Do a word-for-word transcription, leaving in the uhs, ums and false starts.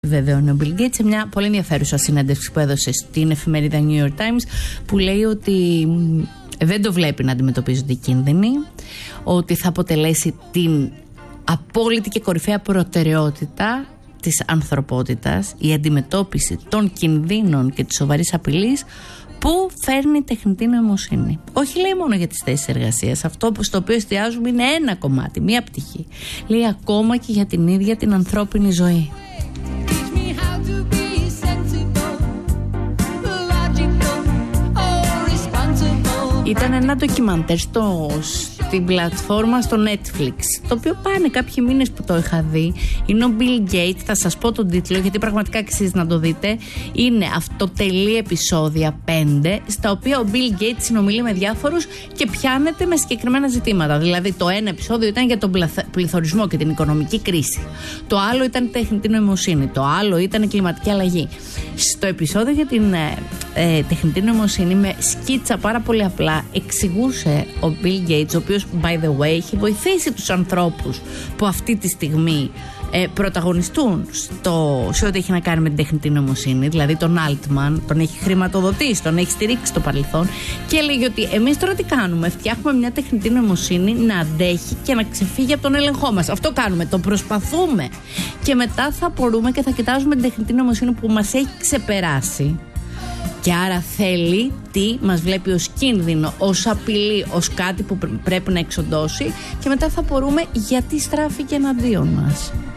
Βεβαίωνε ο Bill Gates σε μια πολύ ενδιαφέρουσα συνέντευξη που έδωσε στην εφημερίδα New York Times, που λέει ότι δεν το βλέπει να αντιμετωπίζονται οι κίνδυνοι, ότι θα αποτελέσει την απόλυτη και κορυφαία προτεραιότητα της ανθρωπότητας η αντιμετώπιση των κινδύνων και της σοβαρής απειλής που φέρνει η τεχνητή νοημοσύνη. Όχι, λέει, μόνο για τις θέσεις εργασίας. Αυτό στο οποίο εστιάζουμε είναι ένα κομμάτι, μία πτυχή. Λέει ακόμα και για την ίδια την ανθρώπινη ζωή. Ήταν ένα ντοκιμαντέρ στο, στην πλατφόρμα στο Netflix, το οποίο πάνε κάποιοι μήνες που το είχα δει. Είναι ο Bill Gates, θα σας πω τον τίτλο γιατί πραγματικά αξίζει να το δείτε. Είναι αυτοτελή επεισόδια πέντε, στα οποία ο Bill Gates συνομιλεί με διάφορους και πιάνεται με συγκεκριμένα ζητήματα. Δηλαδή το ένα επεισόδιο ήταν για τον πληθωρισμό και την οικονομική κρίση. Το άλλο ήταν η τεχνητή νοημοσύνη. Το άλλο ήταν η κλιματική αλλαγή. Στο επεισόδιο για την ε, ε, τεχνητή νοημοσύνη, με σκίτσα πάρα πολύ απλά, εξηγούσε ο Bill Gates, ο οποίος, by the way, έχει βοηθήσει τους ανθρώπους που αυτή τη στιγμή ε, πρωταγωνιστούν στο, σε ό,τι έχει να κάνει με την τεχνητή νοημοσύνη, δηλαδή τον Altman, τον έχει χρηματοδοτήσει, τον έχει στηρίξει στο παρελθόν, και έλεγε ότι εμείς τώρα τι κάνουμε? Φτιάχνουμε μια τεχνητή νοημοσύνη να αντέχει και να ξεφύγει από τον έλεγχό μας. Αυτό κάνουμε, το προσπαθούμε. Και μετά θα μπορούμε και θα κοιτάζουμε την τεχνητή νοημοσύνη που μας έχει ξεπεράσει. Και άρα θέλει τι μας βλέπει ως κίνδυνο, ως απειλή, ως κάτι που πρέπει να εξοντώσει, και μετά θα μπορούμε γιατί στράφηκε εναντίον μας.